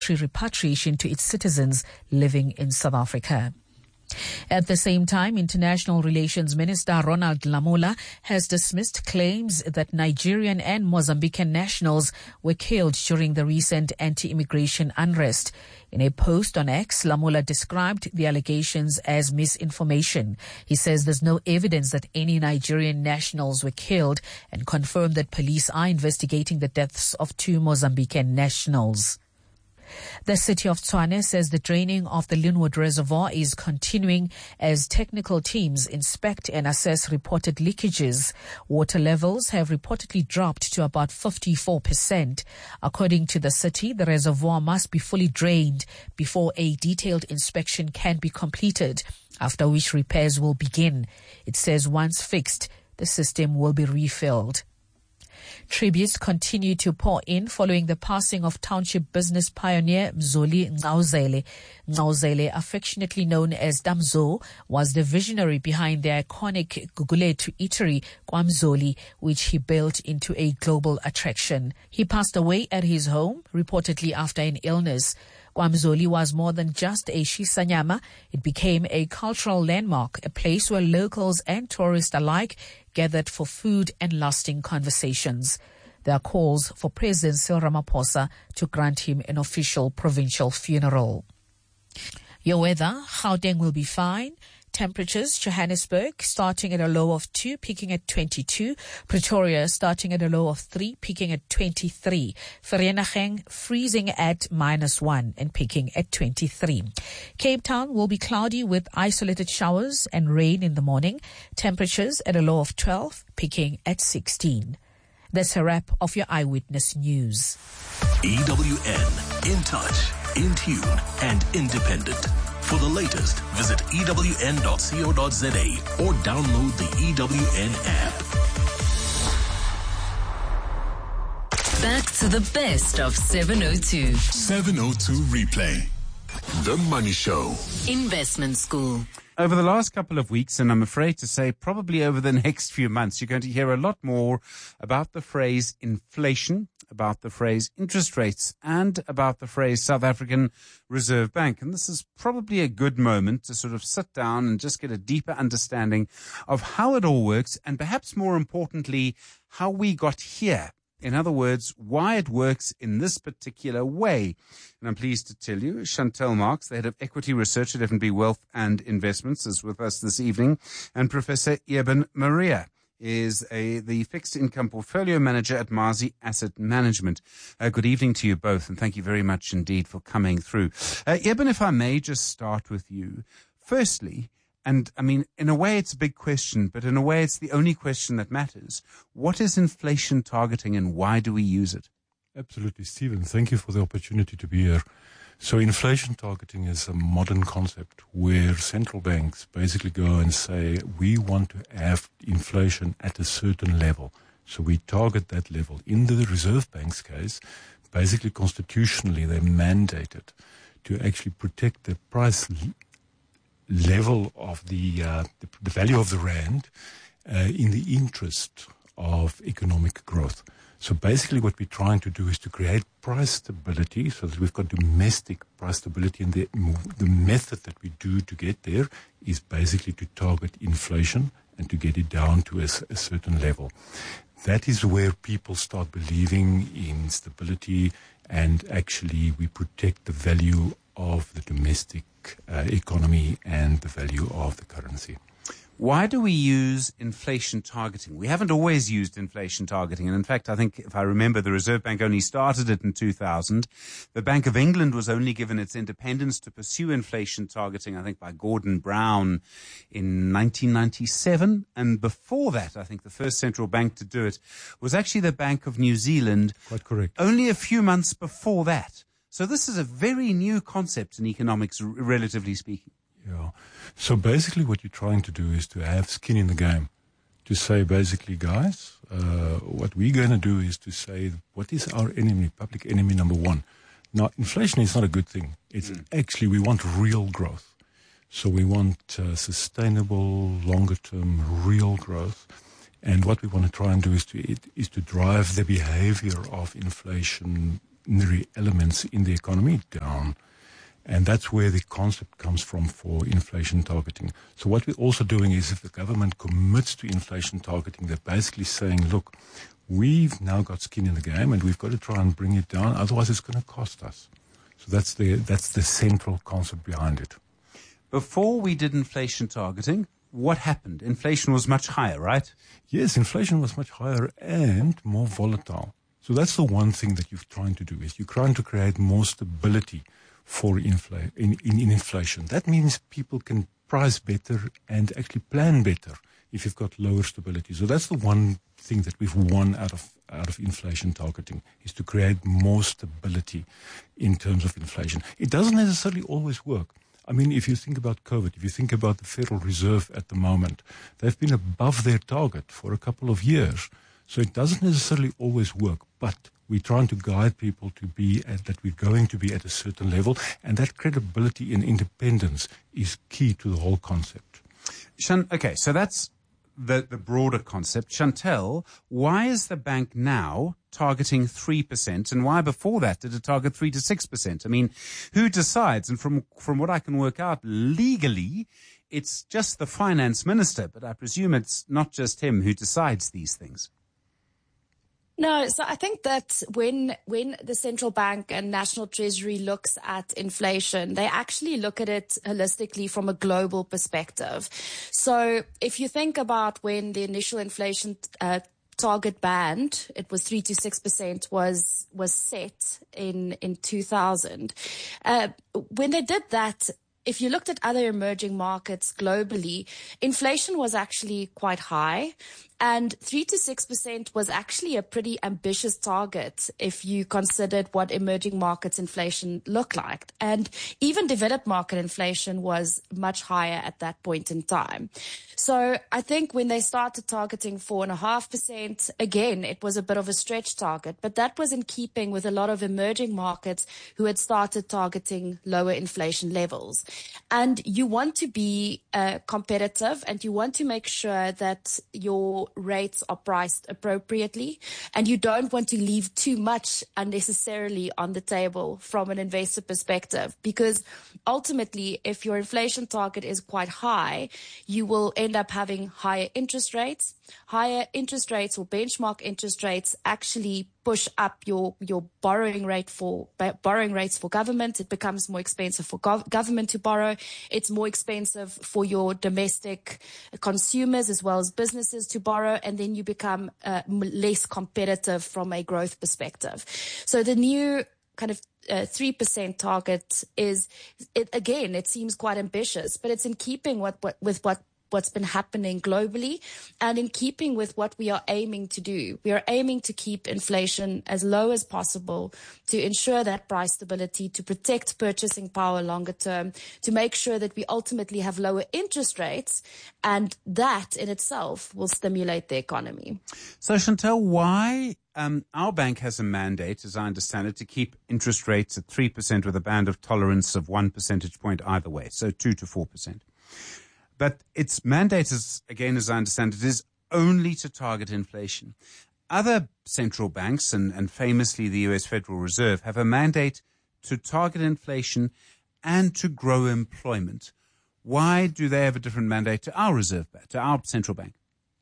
repatriation to its citizens living in South Africa. At the same time, International Relations Minister Ronald Lamola has dismissed claims that Nigerian and Mozambican nationals were killed during the recent anti-immigration unrest. In a post on X, Lamola described the allegations as misinformation. He says there's no evidence that any Nigerian nationals were killed and confirmed that police are investigating the deaths of 2 Mozambican nationals. The city of Tshwane says the draining of the Lynnwood Reservoir is continuing as technical teams inspect and assess reported leakages. Water levels have reportedly dropped to about 54%. According to the city, the reservoir must be fully drained before a detailed inspection can be completed, after which repairs will begin. It says once fixed, the system will be refilled. Tributes continue to pour in following the passing of township business pioneer Mzoli Ngcauzele. Ngcauzele, affectionately known as Damzo, was the visionary behind the iconic Gugulethu eatery KwaMzoli, which he built into a global attraction. He passed away at his home, reportedly after an illness. KwaMzoli was more than just a shisanyama. It became a cultural landmark, a place where locals and tourists alike gathered for food and lasting conversations. There are calls for President Cyril Ramaphosa to grant him an official provincial funeral. Your weather, Gauteng will be fine. Temperatures, Johannesburg starting at a low of 2, peaking at 22. Pretoria starting at a low of 3, peaking at 23. Vereeniging freezing at -1 and peaking at 23. Cape Town will be cloudy with isolated showers and rain in the morning. Temperatures at a low of 12, peaking at 16. That's a wrap of your Eyewitness News. EWN, in touch, in tune, and independent. For the latest, visit ewn.co.za or download the EWN app. Back to the best of 702. 702 Replay. The Money Show. Investment School. Over the last couple of weeks, and I'm afraid to say probably over the next few months, you're going to hear a lot more about the phrase inflation, about the phrase interest rates, and about the phrase South African Reserve Bank. And this is probably a good moment to sort of sit down and just get a deeper understanding of how it all works, and perhaps more importantly, how we got here. In other words, why it works in this particular way. And I'm pleased to tell you, Chantel Marks, the head of equity research at F&B Wealth and Investments, is with us this evening. And Professor Eben Maria is the fixed income portfolio manager at Mazi Asset Management. Good evening to you both, and thank you very much indeed for coming through. Eben, if I may just start with you. Firstly, and I mean, in a way it's a big question, but in a way it's the only question that matters. What is inflation targeting and why do we use it? Absolutely, Stephen. Thank you for the opportunity to be here. So inflation targeting is a modern concept where central banks basically go and say, we want to have inflation at a certain level. So we target that level. In the Reserve Bank's case, basically constitutionally, they're mandated to actually protect the price level of the value of the rand in the interest of economic growth. So basically what we're trying to do is to create price stability so that we've got domestic price stability, and the method that we do to get there is basically to target inflation and to get it down to a certain level. That is where people start believing in stability, and actually we protect the value of the domestic economy and the value of the currency. Why do we use inflation targeting? We haven't always used inflation targeting. And in fact, I think if I remember, the Reserve Bank only started it in 2000. The Bank of England was only given its independence to pursue inflation targeting, I think, by Gordon Brown in 1997. And before that, I think the first central bank to do it was actually the Bank of New Zealand. Quite correct. Only a few months before that. So this is a very new concept in economics, relatively speaking. Yeah. So basically what you're trying to do is to have skin in the game. To say basically, guys, what we're going to do is to say, what is our enemy, public enemy number one? Now, inflation is not a good thing. It's actually, we want real growth. So we want sustainable, longer-term, real growth. And what we want to try and do is to drive the behavior of inflation inflationary elements in the economy down. And that's where the concept comes from for inflation targeting. So what we're also doing is if the government commits to inflation targeting, they're basically saying, look, we've now got skin in the game and we've got to try and bring it down. Otherwise, it's going to cost us. So that's the central concept behind it. Before we did inflation targeting, what happened? Inflation was much higher, right? Yes, inflation was much higher and more volatile. So that's the one thing that you're trying to do is you're trying to create more stability for in inflation. That means people can price better and actually plan better if you've got lower stability. So that's the one thing that we've won out of inflation targeting, is to create more stability in terms of inflation. It doesn't necessarily always work. I mean, if you think about COVID, if you think about the Federal Reserve at the moment, they've been above their target for a couple of years. So it doesn't necessarily always work, but we're trying to guide people to be that we're going to be at a certain level, and that credibility and independence is key to the whole concept. Okay, so that's the broader concept. Chantel, why is the bank now targeting 3%, and why before that did it target 3 to 6%? I mean, who decides? And from what I can work out legally, it's just the finance minister, but I presume it's not just him who decides these things. No, so I think that when the central bank and National Treasury looks at inflation, they actually look at it holistically from a global perspective. So if you think about when the initial inflation target band, it was 3 to 6%, was set in 2000. When they did that, if you looked at other emerging markets globally, inflation was actually quite high. And 3 to 6% was actually a pretty ambitious target if you considered what emerging markets inflation looked like. And even developed market inflation was much higher at that point in time. So I think when they started targeting 4.5%, again, it was a bit of a stretch target, but that was in keeping with a lot of emerging markets who had started targeting lower inflation levels. And you want to be competitive, and you want to make sure that your rates are priced appropriately, and you don't want to leave too much unnecessarily on the table from an investor perspective, because ultimately, if your inflation target is quite high, you will end up having higher interest rates. Higher interest rates or benchmark interest rates actually push up your borrowing rates for government. It becomes more expensive for government to borrow. It's more expensive for your domestic consumers as well as businesses to borrow, and then you become less competitive from a growth perspective. So the new kind of 3% target it seems quite ambitious, but it's in keeping with what's been happening globally, and in keeping with what we are aiming to do. We are aiming to keep inflation as low as possible, to ensure that price stability, to protect purchasing power longer term, to make sure that we ultimately have lower interest rates, and that in itself will stimulate the economy. So Chantel, why our bank has a mandate, as I understand it, to keep interest rates at 3% with a band of tolerance of 1 percentage point either way, so 2 to 4%. But its mandate is, again, as I understand it, is only to target inflation. Other central banks, and famously the US Federal Reserve, have a mandate to target inflation and to grow employment. Why do they have a different mandate to our reserve bank, to our central bank?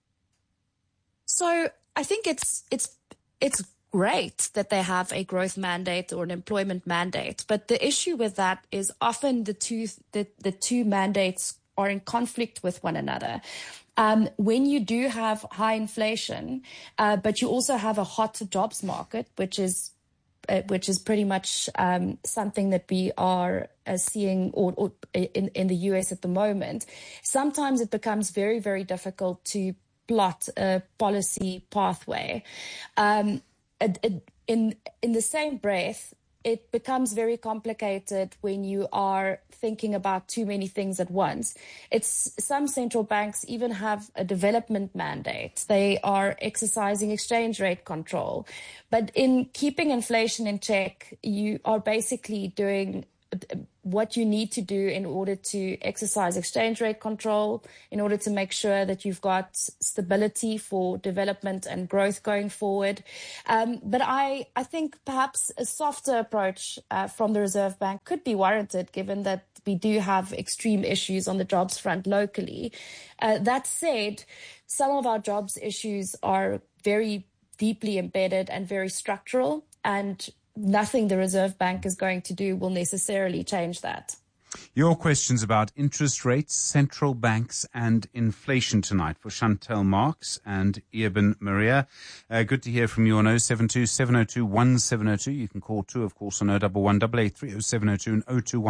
So I think it's great that they have a growth mandate or an employment mandate, but the issue with that is often the two mandates are in conflict with one another. When you do have high inflation, but you also have a hot jobs market, which is pretty much something that we are seeing or in the US at the moment, sometimes it becomes very, very difficult to plot a policy pathway. In the same breath, it becomes very complicated when you are thinking about too many things at once. Some central banks even have a development mandate. They are exercising exchange rate control. But in keeping inflation in check, you are basically doing what you need to do in order to exercise exchange rate control, in order to make sure that you've got stability for development and growth going forward. But I think perhaps a softer approach from the Reserve Bank could be warranted, given that we do have extreme issues on the jobs front locally. That said, some of our jobs issues are very deeply embedded and very structural, and nothing the Reserve Bank is going to do will necessarily change that. Your questions about interest rates, central banks and inflation tonight for Chantel Marks and Eben Maria. Good to hear from you on 072-702-1702. You can call too, of course, on 011-883-0702 and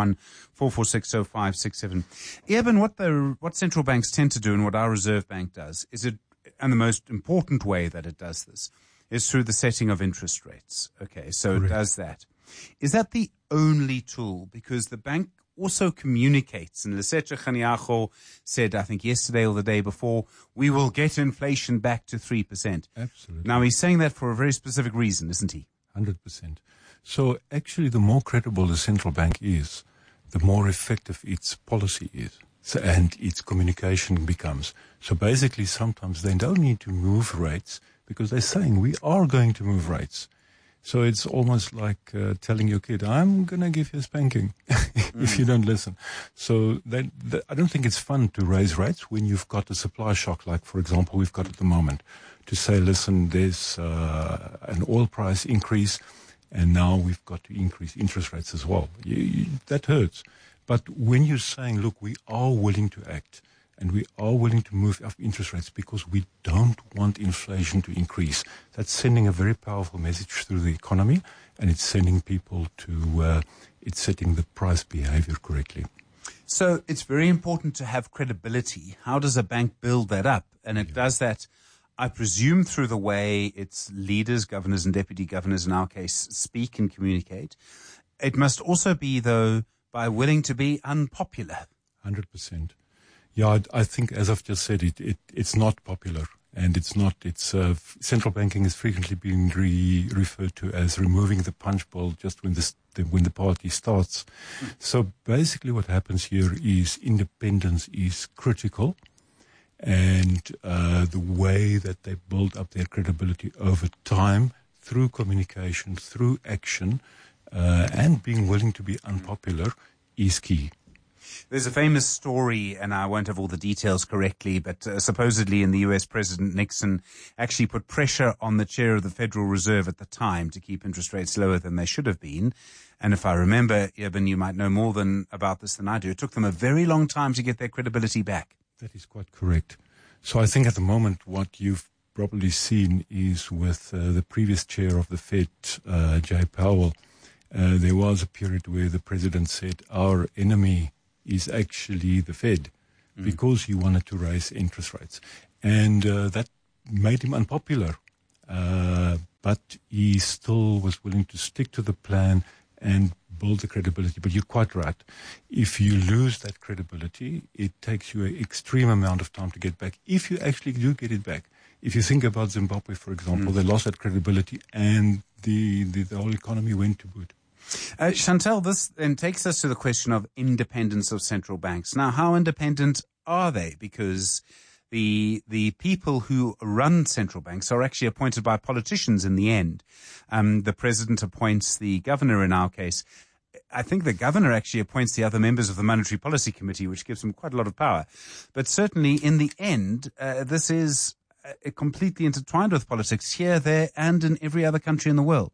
021-446-0567. Eben, what central banks tend to do and what our Reserve Bank does and the most important way that it does this is through the setting of interest rates. Okay, so Correct. It does that. Is that the only tool? Because the bank also communicates, and Lesetja Kganiago said, I think yesterday or the day before, we will get inflation back to 3%. Absolutely. Now, he's saying that for a very specific reason, isn't he? 100%. So actually, the more credible the central bank is, the more effective its policy is. And its communication becomes. So basically, sometimes they don't need to move rates because they're saying we are going to move rates. So it's almost like telling your kid, I'm going to give you a spanking if you don't listen. So I don't think it's fun to raise rates when you've got a supply shock, like, for example, we've got at the moment, to say, listen, there's an oil price increase, and now we've got to increase interest rates as well. That hurts. But when you're saying, look, we are willing to act, and we are willing to move up interest rates because we don't want inflation to increase, that's sending a very powerful message through the economy, and it's sending people to, it's setting the price behavior correctly. So it's very important to have credibility. How does a bank build that up? And it does that, I presume, through the way its leaders, governors and deputy governors in our case, speak and communicate. It must also be, though, by willing to be unpopular. 100%. Yeah, I think, as I've just said, it's not popular, and it's central banking is frequently being referred to as removing the punch bowl just when the party starts. So basically, what happens here is independence is critical, and the way that they build up their credibility over time through communication, through action, and being willing to be unpopular is key. There's a famous story, and I won't have all the details correctly, but supposedly in the US, President Nixon actually put pressure on the chair of the Federal Reserve at the time to keep interest rates lower than they should have been. And if I remember, Eben, you might know more about this than I do. It took them a very long time to get their credibility back. That is quite correct. So I think at the moment what you've probably seen is with the previous chair of the Fed, Jay Powell, there was a period where the president said our enemy is actually the Fed because he wanted to raise interest rates. And that made him unpopular. But he still was willing to stick to the plan and build the credibility. But you're quite right. If you lose that credibility, it takes you an extreme amount of time to get back, if you actually do get it back. If you think about Zimbabwe, for example, they lost that credibility and the whole economy went to boot. Chantel, this then takes us to the question of independence of central banks. Now, how independent are they? Because the people who run central banks are actually appointed by politicians in the end. The president appoints the governor in our case. I think the governor actually appoints the other members of the Monetary Policy Committee, which gives them quite a lot of power. But certainly in the end, this is completely intertwined with politics here, there, and in every other country in the world.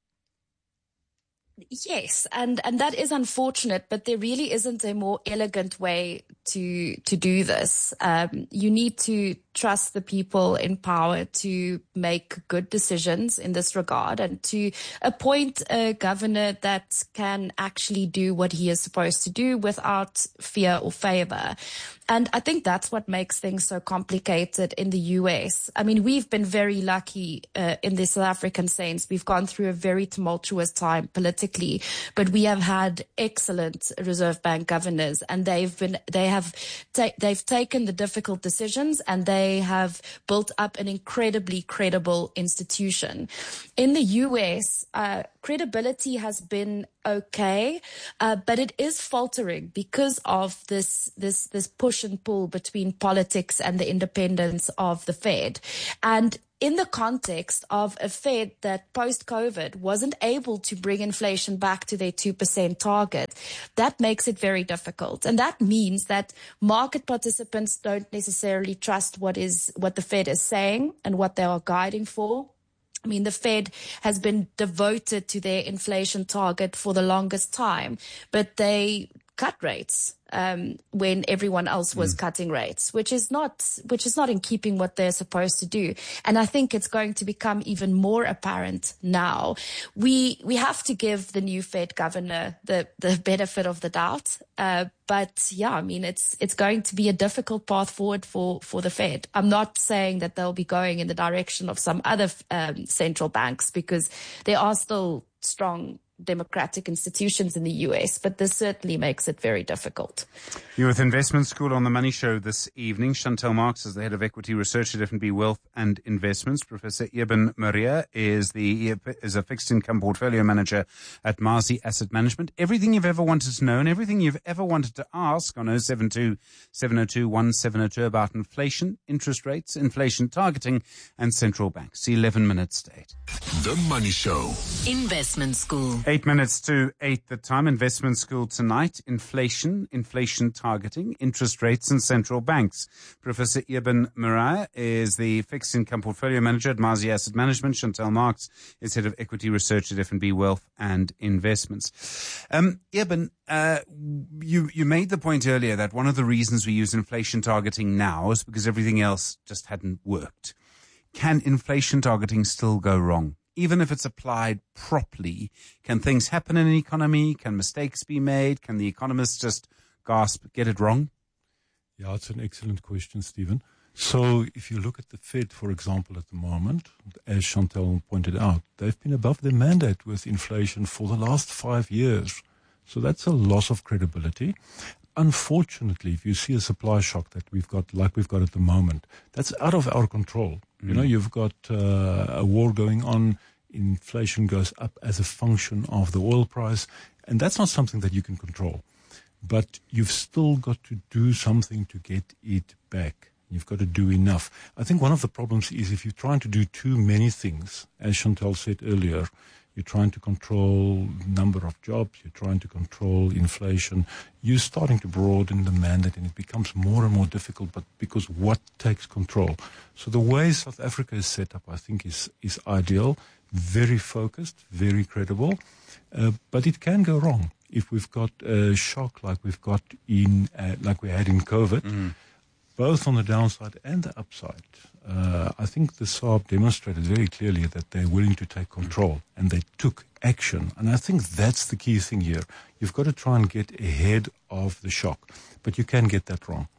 Yes, and that is unfortunate, but there really isn't a more elegant way to do this. You need to trust the people in power to make good decisions in this regard and to appoint a governor that can actually do what he is supposed to do without fear or favor. And I think that's what makes things so complicated in the US. I mean, we've been very lucky in the South African sense. We've gone through a very tumultuous time politically, but we have had excellent Reserve Bank governors, and they've taken the difficult decisions, and they they have built up an incredibly credible institution. In the US, credibility has been okay, but it is faltering because of this push and pull between politics and the independence of the Fed. And in the context of a Fed that post-COVID wasn't able to bring inflation back to their 2% target, that makes it very difficult. And that means that market participants don't necessarily trust what the Fed is saying and what they are guiding for. I mean, the Fed has been devoted to their inflation target for the longest time, but they cut rates when everyone else was cutting rates, which is not in keeping what they're supposed to do. And I think it's going to become even more apparent now. We have to give the new Fed governor the benefit of the doubt. But yeah, I mean, it's going to be a difficult path forward for the Fed. I'm not saying that they'll be going in the direction of some other central banks, because there are still strong democratic institutions in the US, but this certainly makes it very difficult. You're with Investment School on the Money Show this evening. Chantal Marx is the head of equity research at F&B Wealth and Investments. Professor Eben Maria is a fixed income portfolio manager at Mazi Asset Management. Everything you've ever wanted to know and everything you've ever wanted to ask on 072-702-1702 about inflation, interest rates, inflation targeting, and central banks. 11 minutes to 8. The Money Show. Investment School. 8 minutes to 8 the time. Investment School tonight. Inflation targeting, interest rates and central banks. Professor Eben Maria is the fixed income portfolio manager at Mazi Asset Management. Chantal Marx is head of equity research at F&B Wealth and Investments. Eben, you made the point earlier that one of the reasons we use inflation targeting now is because everything else just hadn't worked. Can inflation targeting still go wrong? Even if it's applied properly, can things happen in an economy? Can mistakes be made? Can the economists just gasp, get it wrong? Yeah, it's an excellent question, Stephen. So if you look at the Fed, for example, at the moment, as Chantal pointed out, they've been above their mandate with inflation for the last 5 years. So that's a loss of credibility. Unfortunately, if you see a supply shock that we've got, like we've got at the moment, that's out of our control. You know, you've got a war going on, inflation goes up as a function of the oil price, and that's not something that you can control. But you've still got to do something to get it back. You've got to do enough. I think one of the problems is if you're trying to do too many things, as Chantal said earlier, you're trying to control number of jobs, you're trying to control inflation, you're starting to broaden the mandate and it becomes more and more difficult, but because what takes control? So the way South Africa is set up, I think, is ideal, very focused, very credible, but it can go wrong. If we've got a shock like we've got like we had in COVID, both on the downside and the upside, I think the SARB demonstrated very clearly that they're willing to take control, and they took action. And I think that's the key thing here. You've got to try and get ahead of the shock, but you can get that wrong.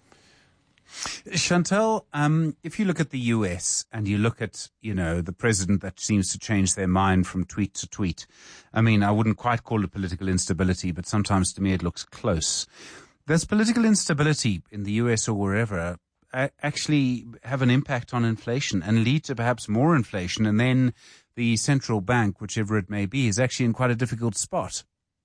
Chantal, if you look at the US and you look at, the president that seems to change their mind from tweet to tweet, I mean, I wouldn't quite call it political instability, but sometimes to me it looks close. Does political instability in the US or wherever actually have an impact on inflation and lead to perhaps more inflation, and then the central bank, whichever it may be, is actually in quite a difficult spot?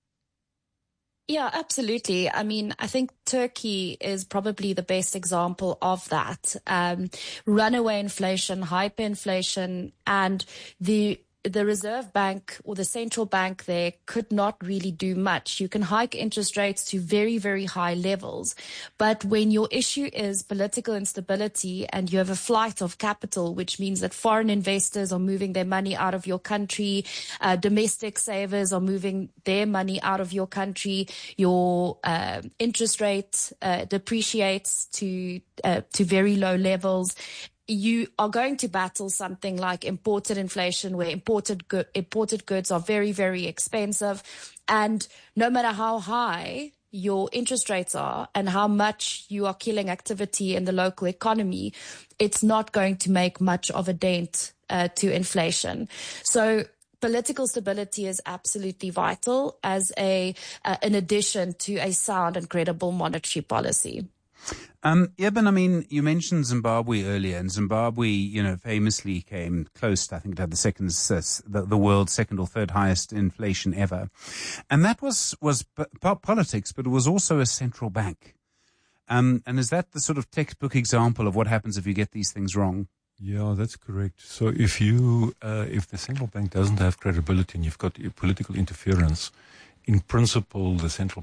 Yeah, absolutely. I mean, I think Turkey is probably the best example of that. Runaway inflation, hyperinflation, and the Reserve Bank or the central bank there could not really do much. You can hike interest rates to very, very high levels. But when your issue is political instability and you have a flight of capital, which means that foreign investors are moving their money out of your country, domestic savers are moving their money out of your country, your interest rate depreciates to very low levels, you are going to battle something like imported inflation, where imported goods are very, very expensive. And no matter how high your interest rates are and how much you are killing activity in the local economy, it's not going to make much of a dent to inflation. So political stability is absolutely vital as an addition to a sound and credible monetary policy. Eben, I mean, you mentioned Zimbabwe earlier, and Zimbabwe, famously came close, I think, to have the world's second or third highest inflation ever. And that was politics, but it was also a central bank. And is that the sort of textbook example of what happens if you get these things wrong? Yeah, that's correct. So if the central bank doesn't have credibility and you've got political interference, in principle, the central